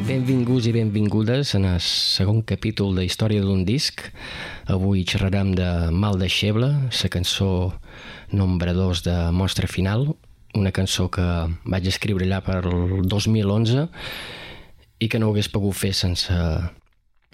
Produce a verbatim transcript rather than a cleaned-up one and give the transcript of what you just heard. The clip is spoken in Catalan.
Benvinguts i benvingudes en el segon capítol de Història d'un disc. Avui xerrarem de Mal deixeble, la cançó nombre dos de Mostra Final, una cançó que vaig escriure allà per el dos mil onze i que no ho hagués pogut fer sense